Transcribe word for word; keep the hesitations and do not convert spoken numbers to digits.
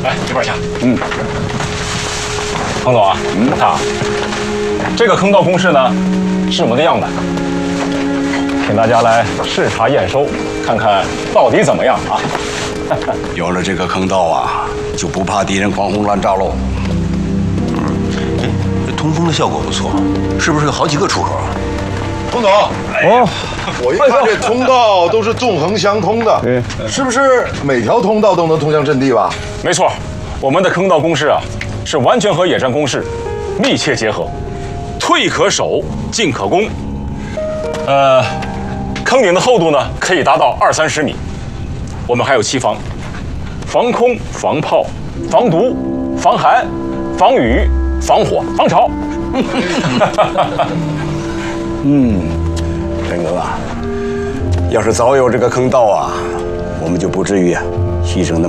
来这块下。嗯。彭总啊，嗯，看啊，这个坑道公式呢，是我们的样板，请大家来视察验收，看看到底怎么样啊？ 有了这个坑道啊，就不怕敌人狂轰乱炸喽。 嗯，哎，这通风的效果不错，是不是有好几个出口啊？ 彭总，哦，我一看这通道都是纵横相通的，嗯，是不是每条通道都能通向阵地吧？ 没错，我们的坑道公式啊，是完全和野战公式密切结合，退可守，进可攻。呃，坑顶的厚度呢，可以达到二三十米。我们还有七防：防空、防炮、防毒、防寒、防雨、防火、防潮。 嗯，陈哥啊，要是早有这个坑道啊，我们就不至于啊牺牲那么